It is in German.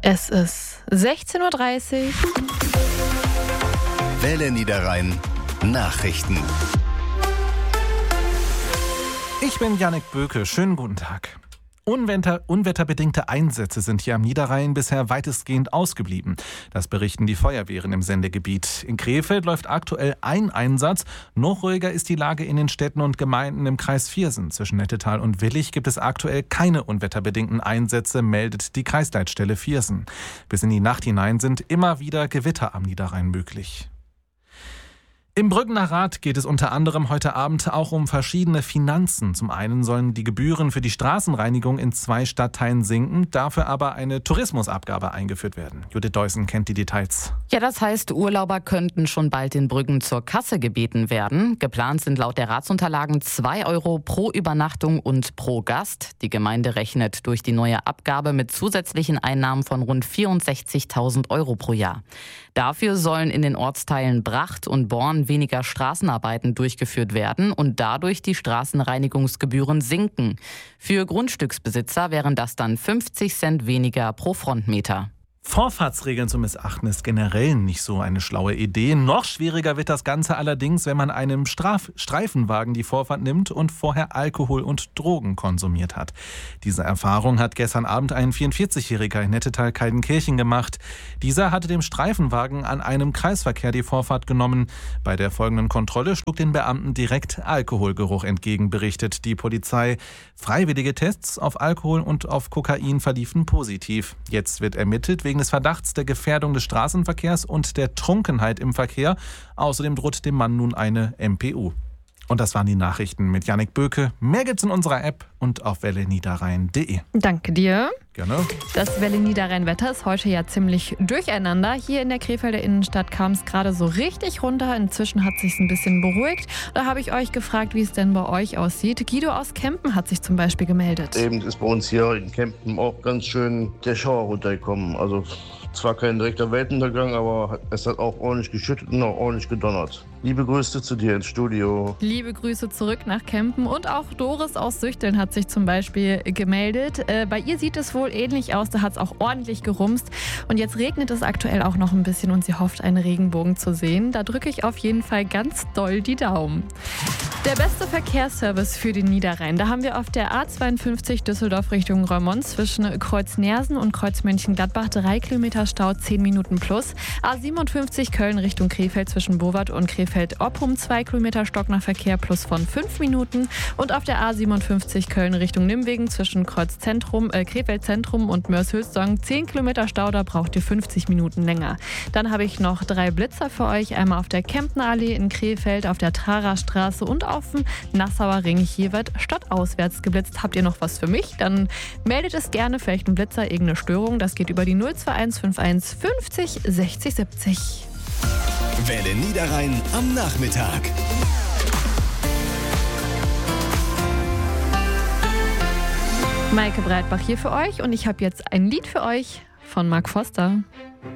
Es ist 16:30 Uhr. Welle Niederrhein Nachrichten. Ich bin Jannik Böke. Schönen guten Tag. Unwetterbedingte Einsätze sind hier am Niederrhein bisher weitestgehend ausgeblieben. Das berichten die Feuerwehren im Sendegebiet. In Krefeld läuft aktuell ein Einsatz. Noch ruhiger ist die Lage in den Städten und Gemeinden im Kreis Viersen. Zwischen Nettetal und Willich gibt es aktuell keine unwetterbedingten Einsätze, meldet die Kreisleitstelle Viersen. Bis in die Nacht hinein sind immer wieder Gewitter am Niederrhein möglich. Im Brückener Rat geht es unter anderem heute Abend auch um verschiedene Finanzen. Zum einen sollen die Gebühren für die Straßenreinigung in 2 Stadtteilen sinken, dafür aber eine Tourismusabgabe eingeführt werden. Judith Deussen kennt die Details. Ja, das heißt, Urlauber könnten schon bald in Brüggen zur Kasse gebeten werden. Geplant sind laut der Ratsunterlagen 2 Euro pro Übernachtung und pro Gast. Die Gemeinde rechnet durch die neue Abgabe mit zusätzlichen Einnahmen von rund 64.000 Euro pro Jahr. Dafür sollen in den Ortsteilen Bracht und Born weniger Straßenarbeiten durchgeführt werden und dadurch die Straßenreinigungsgebühren sinken. Für Grundstücksbesitzer wären das dann 50 Cent weniger pro Frontmeter. Vorfahrtsregeln zu missachten ist generell nicht so eine schlaue Idee. Noch schwieriger wird das Ganze allerdings, wenn man einem Streifenwagen die Vorfahrt nimmt und vorher Alkohol und Drogen konsumiert hat. Diese Erfahrung hat gestern Abend ein 44-Jähriger in Nettetal-Kaldenkirchen gemacht. Dieser hatte dem Streifenwagen an einem Kreisverkehr die Vorfahrt genommen. Bei der folgenden Kontrolle schlug den Beamten direkt Alkoholgeruch entgegen, berichtet die Polizei. Freiwillige Tests auf Alkohol und auf Kokain verliefen positiv. Jetzt wird ermittelt wegen des Verdachts der Gefährdung des Straßenverkehrs und der Trunkenheit im Verkehr. Außerdem droht dem Mann nun eine MPU. Und das waren die Nachrichten mit Jannik Böke. Mehr gibt's in unserer App und auf welleniederrhein.de. Danke dir. Gerne. Das Welle Niederrhein-Wetter ist heute ja ziemlich durcheinander. Hier in der Krefelder Innenstadt kam es gerade so richtig runter. Inzwischen hat es sich ein bisschen beruhigt. Da habe ich euch gefragt, wie es denn bei euch aussieht. Guido aus Kempen hat sich zum Beispiel gemeldet. Eben ist bei uns hier in Kempen auch ganz schön der Schauer runtergekommen. Also zwar kein direkter Weltuntergang, aber es hat auch ordentlich geschüttet und auch ordentlich gedonnert. Liebe Grüße zu dir ins Studio. Liebe Grüße zurück nach Kempen. Und auch Doris aus Süchteln hat sich zum Beispiel gemeldet. Bei ihr sieht es wohl ähnlich aus. Da hat es auch ordentlich gerumst. Und jetzt regnet es aktuell auch noch ein bisschen und sie hofft, einen Regenbogen zu sehen. Da drücke ich auf jeden Fall ganz doll die Daumen. Der beste Verkehrsservice für den Niederrhein. Da haben wir auf der A52 Düsseldorf Richtung Reumont zwischen Kreuz Nersen und Kreuz Mönchengladbach 3 Kilometer Stau, 10 Minuten plus. A57 Köln Richtung Krefeld zwischen Bowart und Krefeld-Oppum 2 Kilometer Stocknachverkehr plus von 5 Minuten. Und auf der A57 Köln Richtung Nimwegen zwischen Krefeld Zentrum und Mörs-Hülsdong 10 Kilometer Stau, da braucht ihr 50 Minuten länger. Dann habe ich noch 3 Blitzer für euch. Einmal auf der Kemptenallee in Krefeld, auf der Trara-Straße und auf dem Nassauer Ring. Hier wird stadtauswärts geblitzt. Habt ihr noch was für mich? Dann meldet es gerne. Vielleicht ein Blitzer, irgendeine Störung. Das geht über die 02151 50 60 70. Welle Niederrhein am Nachmittag. Maike Breitbach hier für euch und ich habe jetzt ein Lied für euch von Mark Foster.